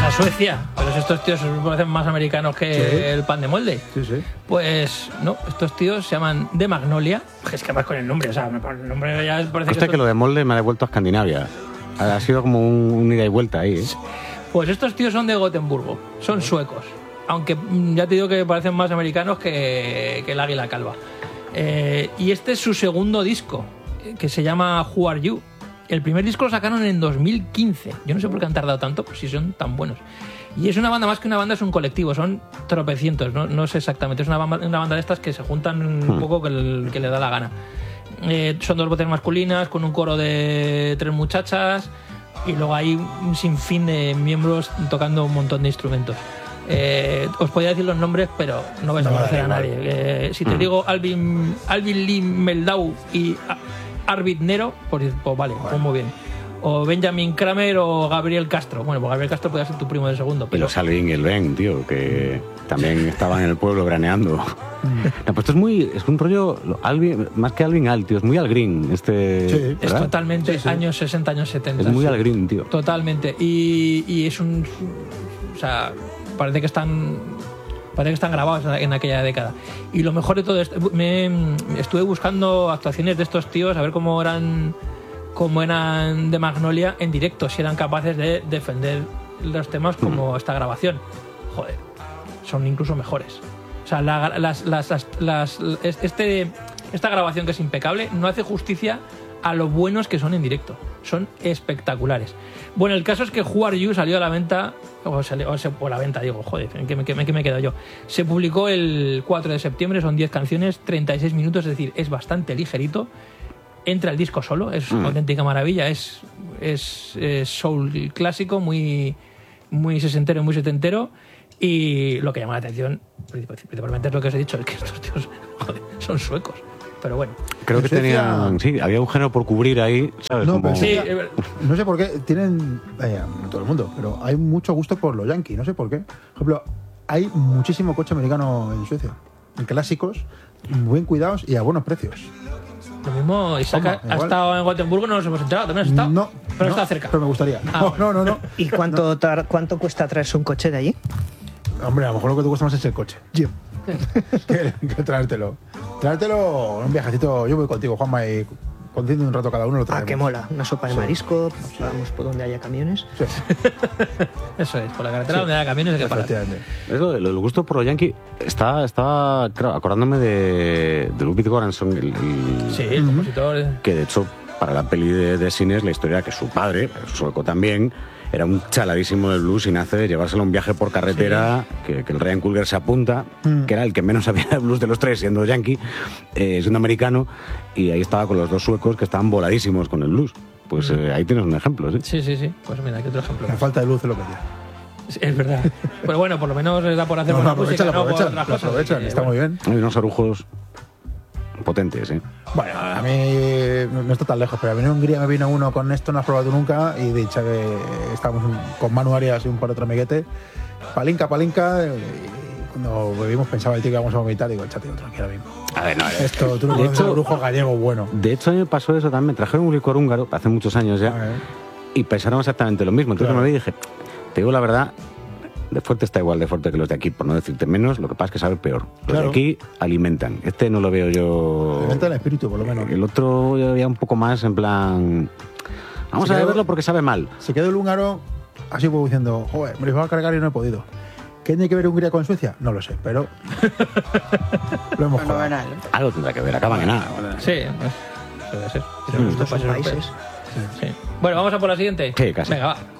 a Suecia, pero si estos tíos se parecen más americanos que el pan de molde. Sí, sí. Pues no, estos tíos se llaman The Magnolia. Es que además con el nombre, o sea, el nombre ya parece Hostia, que lo de molde me ha devuelto a Escandinavia. Ha sido como un ida y vuelta ahí, ¿eh? Pues estos tíos son de Gotemburgo, son suecos. Aunque ya te digo que parecen más americanos que el águila calva. Y este es su segundo disco, que se llama Who Are You. El primer disco lo sacaron en 2015. Yo no sé por qué han tardado tanto, pues si son tan buenos. Y es una banda, más que una banda, es un colectivo. Son tropecientos, no sé exactamente. Es una banda de estas que se juntan un poco que le da la gana. Son 2 voces masculinas, con un coro de 3 muchachas. Y luego hay un sinfín de miembros tocando un montón de instrumentos. Os podría decir los nombres, pero no vais a conocer a nadie. Si te digo Alvin Lee Meldau y Arvid Nero, pues vale, pues muy bien. O Benjamin Kramer o Gabriel Castro. Bueno, pues Gabriel Castro podría ser tu primo de segundo. Pero... Y los Alvin y el Ben, tío, que también estaban en el pueblo graneando. No, pues esto es un rollo, Alvin, más que Alvin Al, tío, es muy Al Green. Sí, es totalmente años 60, años 70. Es muy Al Green, tío. Totalmente. Y es un... O sea, parece que están grabados en aquella década. Y lo mejor de todo esto, estuve buscando actuaciones de estos tíos, a ver cómo eran de Magnolia en directo, si eran capaces de defender los temas como esta grabación. Joder, son incluso mejores. O sea, esta grabación, que es impecable, no hace justicia a lo buenos que son en directo. Son espectaculares. Bueno, el caso es que Who Are You salió a la venta, o la venta, digo, joder, ¿en qué me quedo yo? Se publicó el 4 de septiembre, son 10 canciones, 36 minutos, es decir, es bastante ligerito. Entra el disco solo, es una auténtica maravilla, es soul clásico, muy, muy sesentero, muy setentero. Y lo que llama la atención, principalmente es lo que os he dicho, es que estos tíos, joder, son suecos. Pero bueno. Creo que tenían... Sí, había un género por cubrir ahí, ¿sabes? No, como... sí, no sé por qué. Tienen... no todo el mundo, pero hay mucho gusto por los yankees. No sé por qué. Por ejemplo, hay muchísimo coche americano en Suecia. En clásicos, muy bien cuidados y a buenos precios. Lo mismo, Isaac ha estado en Gotemburgo, no nos hemos enterado. ¿También has estado? No. Pero está cerca. Pero me gustaría. No. ¿Y cuánto cuesta traerse un coche de allí? Hombre, a lo mejor lo que te cuesta más es el coche. Yo. que traértelo. Traértelo en un viajecito. Yo voy contigo, Juanma, y contiendo un rato cada uno lo traemos. Ah, qué mola. Una sopa de marisco, vamos por donde haya camiones. Sí. Eso es, por la carretera donde haya camiones hay que parar. Eso, el gusto por los Yankees estaba claro, acordándome de Ludwig Göransson, el compositor. Que de hecho, para la peli de cine es la historia que su padre, sueco también, era un chaladísimo del blues y nace de llevárselo a un viaje por carretera, que el Ryan Coogler se apunta, que era el que menos sabía de blues de los 3, siendo yankee, siendo americano, y ahí estaba con los 2 suecos que estaban voladísimos con el blues. Pues ahí tienes un ejemplo, ¿sí? Sí. Pues mira, aquí otro ejemplo. La falta de luz es lo que tiene. Es verdad. Pero bueno, por lo menos da por hacer buena música, ¿no? Por otras cosas. Aprovechan, está muy bien. Hay unos arujos potentes, ¿eh? Bueno, a mí no está tan lejos, pero a mí en Hungría me vino uno con esto, no has probado nunca, y dicha que estábamos con Manu Arias y un par de otro amiguete, palinca, y cuando bebimos pensaba el tío que íbamos a vomitar, digo, échate otro aquí ahora mismo. A ver, no, esto, tú no conoces el brujo gallego bueno. De hecho, a mí me pasó eso también, me trajeron un licor húngaro hace muchos años ya, y pensaron exactamente lo mismo, entonces me vi y dije, te digo la verdad, de fuerte está igual de fuerte que los de aquí, por no decirte menos, lo que pasa es que sabe peor. Los de aquí alimentan. Este no lo veo yo... Alimenta el espíritu, por lo menos. El otro yo veía un poco más en plan... Vamos a beberlo porque sabe mal. Se quedó el húngaro así como diciendo, joder, me lo iba a cargar y no he podido. ¿Qué tiene que ver Hungría con Suecia? No lo sé, pero... lo hemos jugado. Algo tendrá que ver, acaban en nada. Sí, puede ser. Estos países. Sí. Bueno, vamos a por la siguiente. Sí, casi. Venga, va.